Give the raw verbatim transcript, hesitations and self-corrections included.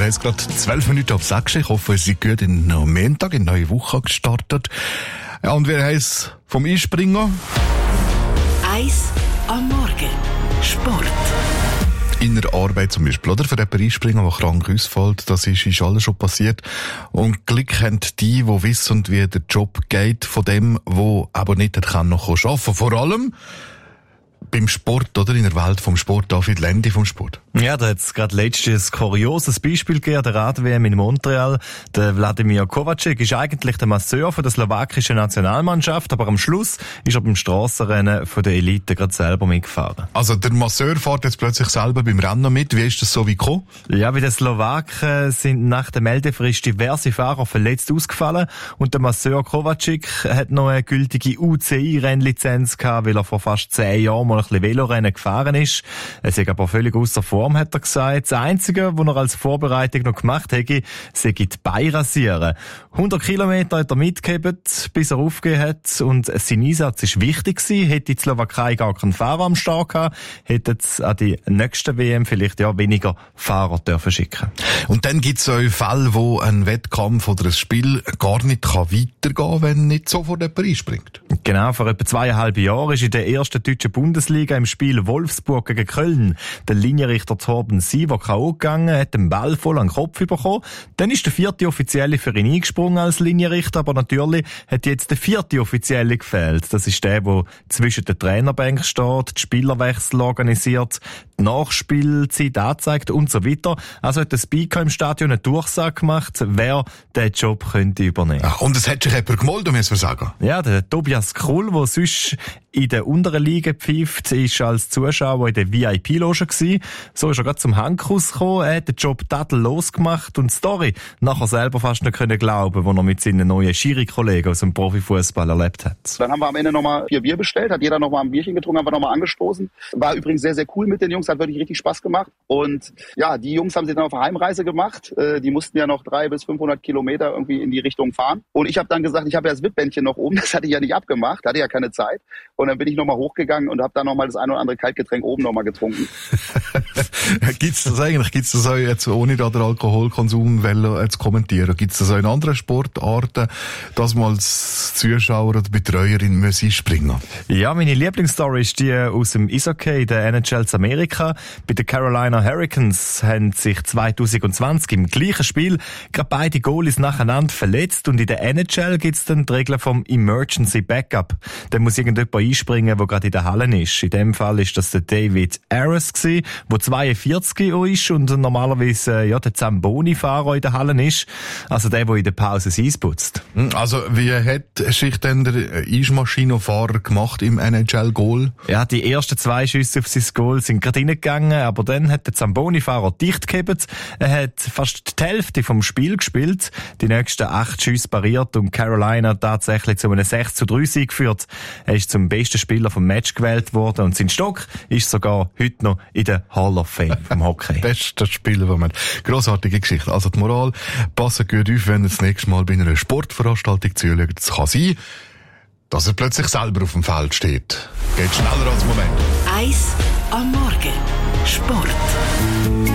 Wir haben jetzt gerade zwölf Minuten ab sechs. Ich hoffe, Sie sind gut in den Montag, in die neue Woche gestartet. Ja, und wir haben es vom Einspringer. Eis am Morgen. Sport. In der Arbeit zum Beispiel, oder? Für jemanden Einspringer, der krank ausfällt, das ist, ist alles schon passiert. Und Glück haben die, die wissen, wie der Job geht, von dem, der aber nicht kann noch arbeiten kann. Vor allem beim Sport, oder? In der Welt vom Sport, David Lendi vom Sport. Ja, da hat es gerade letztes ein kurioses Beispiel gegeben, der Rad-W M in Montreal. Der Wladimir Kovacic ist eigentlich der Masseur von der slowakischen Nationalmannschaft, aber am Schluss ist er beim Strassenrennen von der Elite gerade selber mitgefahren. Also der Masseur fährt jetzt plötzlich selber beim Rennen mit. Wie ist das so wie gekommen? Ja, bei den Slowaken sind nach der Meldefrist diverse Fahrer verletzt ausgefallen und der Masseur Kovacic hat noch eine gültige U C I-Rennlizenz gehabt, weil er vor fast zehn Jahren mal ein bisschen Velorennen gefahren ist. Er ist aber völlig ausser Form, hat er gesagt. Das Einzige, was er als Vorbereitung noch gemacht hätte, sei die Beine rasieren. hundert Kilometer hat er mitgegeben, bis er aufgegeben hat. Und sein Einsatz ist wichtig gewesen. Hätte die Slowakei gar keinen Fahrer am Start gehabt, hätte es an die nächsten W M vielleicht ja weniger Fahrer dürfen schicken. Und dann gibt es so Fälle, wo ein Wettkampf oder ein Spiel gar nicht weitergehen kann, wenn nicht sofort jemand einspringt. Genau, vor etwa zweieinhalb Jahren ist in der ersten deutschen Bundesliga im Spiel Wolfsburg gegen Köln der Linienrichter Torben Siever K O gegangen, hat den Ball voll an den Kopf bekommen. Dann ist der vierte Offizielle für ihn eingesprungen als Linienrichter, aber natürlich hat jetzt der vierte Offizielle gefehlt. Das ist der, der zwischen den Trainerbänken steht, die Spielerwechsel organisiert, die Nachspielzeit anzeigt und so weiter. Also hat der Speaker im Stadion eine Durchsage gemacht, wer den Job könnte übernehmen. Ach, und es hat sich jemand gemeldet, muss man sagen. Ja, der Tobias Krull, der sonst in der unteren Liga pfeift, ist als Zuschauer in der V I P-Loge gewesen. So ist er gerade zum Handkuss gekommen, er hat den Job tadellos gemacht und die Story nachher selber fast nicht können glauben, wo er mit seinen neuen Schiri-Kollegen aus dem Profifußball erlebt hat. Dann haben wir am Ende nochmal vier Bier bestellt, hat jeder nochmal ein Bierchen getrunken, haben wir nochmal angestoßen. War übrigens sehr, sehr cool mit den Jungs, hat wirklich richtig Spaß gemacht. Und ja, die Jungs haben sich dann auf eine Heimreise gemacht. Die mussten ja noch drei bis fünfhundert Kilometer irgendwie in die Richtung fahren. Und ich habe dann gesagt, ich habe ja das V I P-Bändchen noch oben, das hatte ich ja nicht abgemacht, hatte ja keine Zeit. Und dann bin ich nochmal hochgegangen und habe dann nochmal das ein oder andere Kaltgetränk oben nochmal getrunken. Gibt's das eigentlich? Gibt's das auch jetzt, ohne da den Alkoholkonsum zu kommentieren? Gibt's das auch in anderen Sportarten, dass man als Zuschauer oder Betreuerin muss einspringen? Ja, meine Lieblingsstory ist die aus dem Eishockey, der N H L zu Amerika. Bei den Carolina Hurricanes haben sich zwanzig zwanzig im gleichen Spiel gerade beide Goalies nacheinander verletzt und in der N H L gibt's dann die Regel vom Emergency Backup. Da muss irgendjemand einspringen, der gerade in der Halle ist. In dem Fall ist das der David Aris gewesen, der zweiundvierzig ist und normalerweise ja, der Zamboni-Fahrer in der Halle ist. Also der, der in der Pause das Eis putzt. Also wie hat sich denn der Eismaschinenfahrer gemacht im N H L-Goal? Ja, die ersten zwei Schüsse auf sein Goal sind gerade reingegangen, aber dann hat der Zamboni-Fahrer dicht gehabt. Er hat fast die Hälfte vom Spiel gespielt, die nächsten acht Schüsse pariert und Carolina tatsächlich zu einem sechs zu drei Sieg geführt. Er ist zum besten Spieler vom Match gewählt worden und sein Stock ist sogar heute noch in der Hall of Fame vom Hockey. Bester Spieler, den man. Grossartige Geschichte. Also die Moral, passen gut auf, wenn ihr das nächste Mal bei einer Sportveranstaltung zuschaut. Es kann sein, dass er plötzlich selber auf dem Feld steht. Geht schneller als Moment. Eis am Morgen. Sport.